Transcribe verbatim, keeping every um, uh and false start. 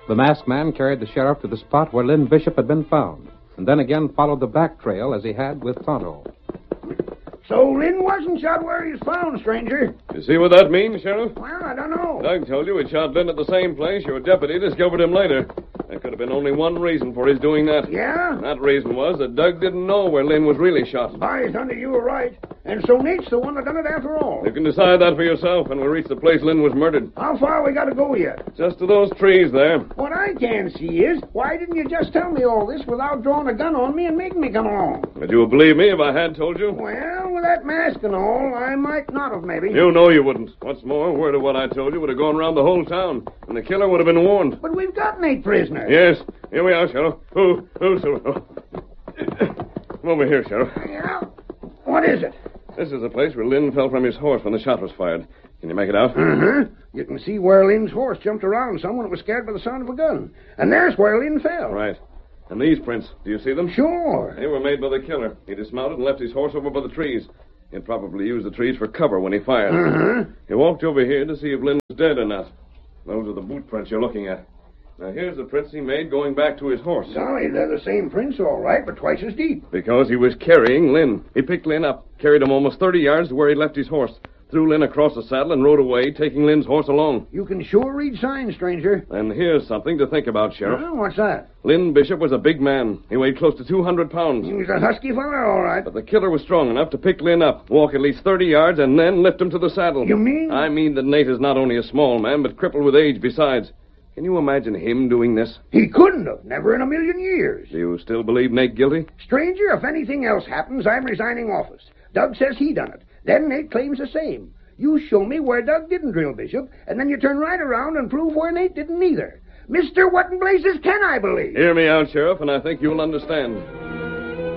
The masked man carried the sheriff to the spot where Lynn Bishop had been found, and then again followed the back trail as he had with Tonto. So Lynn wasn't shot where he was found, stranger. You see what that means, Sheriff? Well, I don't know. Doug told you he shot Lynn at the same place. Your deputy discovered him later. There could have been only one reason for his doing that. Yeah? And that reason was that Doug didn't know where Lynn was really shot. By thunder, you were right. And so Nate's the one that done it after all. You can decide that for yourself when we reach the place Lynn was murdered. How far we got to go yet? Just to those trees there. What I can't see is, why didn't you just tell me all this without drawing a gun on me and making me come along? Would you believe me if I had told you? Well, with that mask and all, I might not have, maybe. You know you wouldn't. What's more, word of what I told you would have gone around the whole town, and the killer would have been warned. But we've got Nate prisoner. Yes. Here we are, Sheriff. Oh, oh, so, oh. Come over here, Sheriff. Yeah? What is it? This is the place where Lynn fell from his horse when the shot was fired. Can you make it out? Uh-huh. You can see where Lynn's horse jumped around some when it was scared by the sound of a gun. And there's where Lynn fell. Right. And these prints, do you see them? Sure. They were made by the killer. He dismounted and left his horse over by the trees. He'd probably used the trees for cover when he fired. Uh-huh. He walked over here to see if Lynn was dead or not. Those are the boot prints you're looking at. Now, here's the prints he made going back to his horse. Golly, they're the same prints, all right, but twice as deep. Because he was carrying Lynn. He picked Lynn up, carried him almost thirty yards to where he left his horse, threw Lynn across the saddle, and rode away, taking Lynn's horse along. You can sure read signs, stranger. And here's something to think about, Sheriff. Well, what's that? Lynn Bishop was a big man. He weighed close to two hundred pounds. He was a husky fella, all right. But the killer was strong enough to pick Lynn up, walk at least thirty yards, and then lift him to the saddle. You mean? I mean that Nate is not only a small man, but crippled with age besides. Can you imagine him doing this? He couldn't have. Never in a million years. Do you still believe Nate guilty? Stranger, if anything else happens, I'm resigning office. Doug says he done it. Then Nate claims the same. You show me where Doug didn't drill Bishop, and then you turn right around and prove where Nate didn't either. Mister What in blazes can I believe? Hear me out, Sheriff, and I think you'll understand.